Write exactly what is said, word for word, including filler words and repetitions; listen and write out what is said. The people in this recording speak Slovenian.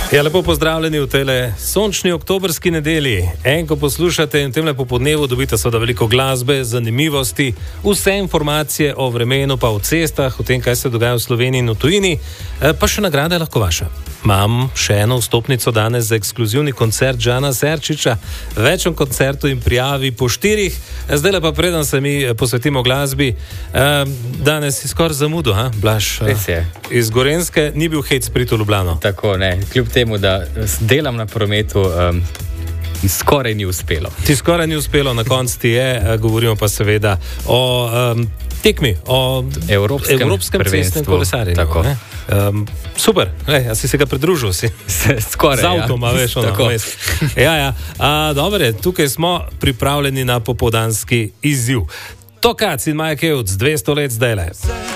Ja, lepo pozdravljeni v tele sončni oktobrski nedelji. En, ko poslušate in v tem lepo podnevu dobite seveda veliko glasbe, zanimivosti, vse informacije o vremenu, pa o cestah, o tem, kaj se dogaja v Sloveniji in v tujini, pa še nagrada je lahko vaša. Imam še eno vstopnico danes za ekskluzivni koncert Žana Serčiča. Več o koncertu in prijavi po štirih. Zdaj pa preden se mi posvetimo glasbi, danes je skoraj zamudo, ha, Blaž? Res je. Iz Gorenjske ni bil hec priti v Ljubljano. Tako, ne. Kljub temu, da delam na prometu, um, skoraj ni uspelo. Ti skoraj ni uspelo, na koncu ti je, govorimo pa seveda o um, tekmi, o Evropskem, Evropskem cestnem kolesarjenju. Tako. Um, super, Ej, a si se ga pridružil? Si? Skoraj, z avtom, ja. Veš, ono, Tako. Ja, ja. A, dobre, tukaj smo pripravljeni na popoldanski izziv. To Kac in Maja Kevc, dvesto let zdajle.